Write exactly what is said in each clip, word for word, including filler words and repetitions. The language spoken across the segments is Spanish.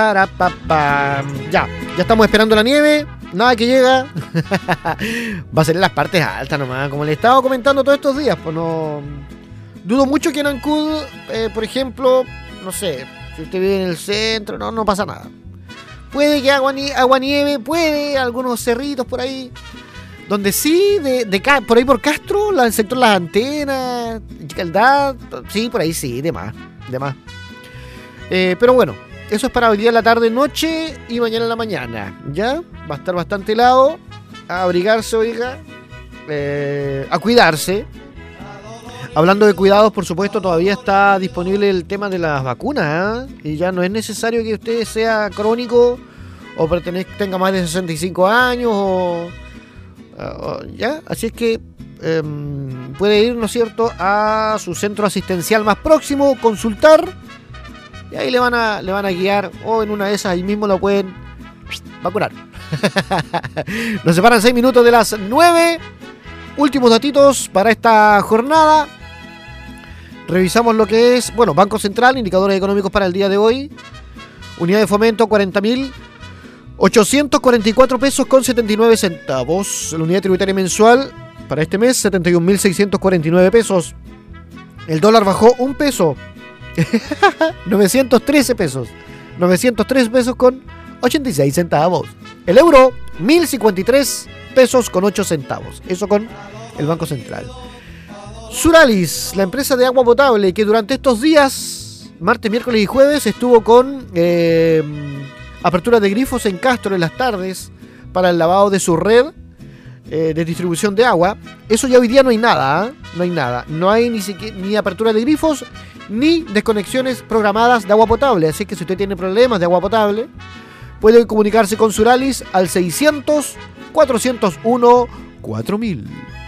Ya, ya estamos esperando la nieve. Nada que llega. Va a ser en las partes altas nomás, como le he estado comentando todos estos días. Pues no. Dudo mucho que en Ancud, eh, por ejemplo, no sé, si usted vive en el centro, no, no pasa nada. Puede que agua, agua nieve, puede, algunos cerritos por ahí. Donde sí, de, de por ahí por Castro, la, el sector Las Antenas, Chicaldad, sí, por ahí sí, de más, de más. Eh, pero bueno, eso es para hoy día en la tarde, noche y mañana en la mañana. ¿Ya? Va a estar bastante helado, a abrigarse, oiga, eh, a cuidarse. Hablando de cuidados, por supuesto, todavía está disponible el tema de las vacunas, ¿eh? Y ya no es necesario que usted sea crónico o pertenezca, tenga más de sesenta y cinco años o... ¿Ya? Así es que eh, puede ir, ¿no es cierto?, a su centro asistencial más próximo, consultar y ahí le van a, le van a guiar, o en una de esas ahí mismo lo pueden vacunar. Nos separan seis minutos de las nueve. Últimos datitos para esta jornada. Revisamos lo que es, bueno, Banco Central, indicadores económicos para el día de hoy. Unidad de fomento, cuarenta mil ochocientos cuarenta y cuatro pesos con setenta y nueve centavos. La unidad tributaria mensual para este mes, setenta y un mil seiscientos cuarenta y nueve pesos. El dólar bajó un peso. novecientos trece pesos. novecientos tres pesos con ochenta y seis centavos. El euro, mil cincuenta y tres pesos con ocho centavos. Eso con el Banco Central. Suralis, la empresa de agua potable que durante estos días, martes, miércoles y jueves, estuvo con... Eh, apertura de grifos en Castro en las tardes para el lavado de su red eh, de distribución de agua. Eso ya hoy día no hay nada, ¿eh? No hay nada. No hay ni siquiera ni apertura de grifos ni desconexiones programadas de agua potable. Así que si usted tiene problemas de agua potable, puede comunicarse con Suralis al seiscientos, cuatrocientos uno, cuatro mil.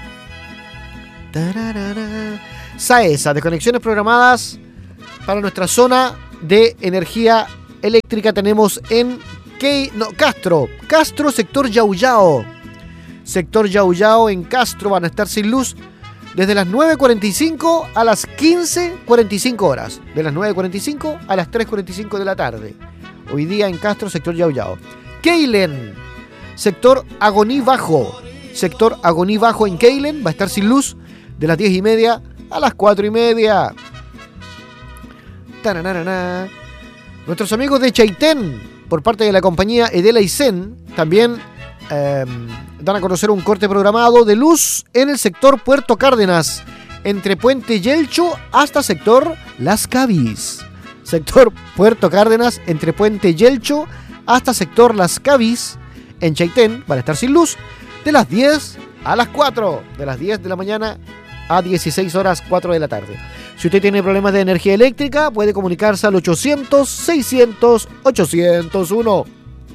SAESA, desconexiones programadas para nuestra zona de energía eléctrica. Tenemos en Key, no, Castro, Castro, sector Yauyao. Sector Yauyao en Castro van a estar sin luz desde las nueve cuarenta y cinco a las quince cuarenta y cinco horas. De las nueve cuarenta y cinco a las tres cuarenta y cinco de la tarde. Hoy día en Castro, sector Yauyao. Keilen, sector Agoní Bajo. Sector Agoní Bajo en Keilen va a estar sin luz de las diez y media a las cuatro y media. Tananana. Nuestros amigos de Chaitén, por parte de la compañía Edela y Zen, también eh, dan a conocer un corte programado de luz en el sector Puerto Cárdenas, entre Puente Yelcho hasta sector Las Cavis. Sector Puerto Cárdenas, entre Puente Yelcho hasta sector Las Cavis, en Chaitén, van a estar sin luz de las diez a las cuatro, de las diez de la mañana a dieciséis horas, cuatro de la tarde. Si usted tiene problemas de energía eléctrica, puede comunicarse al ochocientos, seiscientos, ochocientos uno.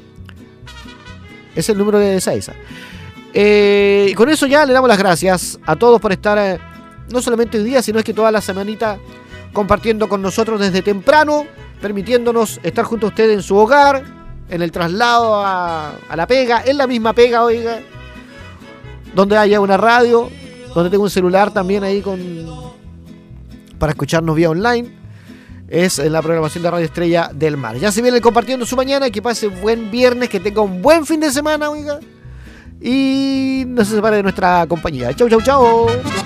Es el número de SAESA. Eh, y con eso ya le damos las gracias a todos por estar, eh, no solamente hoy día, sino es que toda la semanita compartiendo con nosotros desde temprano, permitiéndonos estar junto a usted en su hogar, en el traslado a, a la pega, en la misma pega, oiga, donde haya una radio, donde tengo un celular también ahí con... para escucharnos vía online. Es en la programación de Radio Estrella del Mar. Ya se viene compartiendo su mañana. Que pase buen viernes, que tenga un buen fin de semana, oiga. Y no se separe de nuestra compañía. Chau, chau, chau.